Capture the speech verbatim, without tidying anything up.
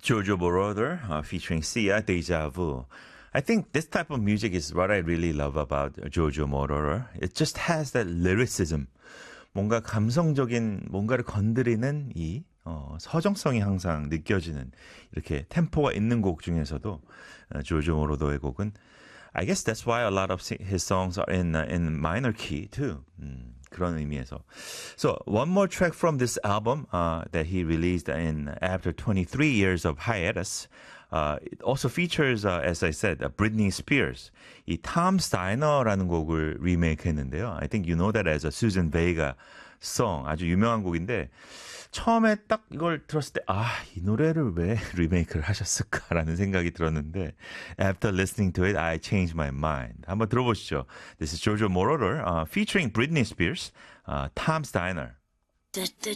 Jojo Moroder uh, featuring Sia, Deja Vu. I think this type of music is what I really love about Jojo Moroder. It just has that lyricism. 뭔가 감성적인 뭔가를 건드리는 이 어, 서정성이 항상 느껴지는 이렇게 템포가 있는 곡 중에서도 어, 조조 모로더의 곡은 I guess that's why a lot of his songs are in uh, in minor key too. 음, 그런 의미에서. So one more track from this album uh, that he released in after twenty-three years of hiatus. Uh, it also features, uh, as I said, uh, Britney Spears. 이 Tom's Diner라는 곡을 리메이크했는데요. I think you know that as a Susan Vega song. 아주 유명한 곡인데 처음에 딱 이걸 들었을 때 아, 이 노래를 왜 리메이크를 하셨을까라는 생각이 들었는데 After listening to it, I changed my mind. 한번 들어보시죠. This is Jojo Moroder uh, featuring Britney Spears, uh, Tom's Diner.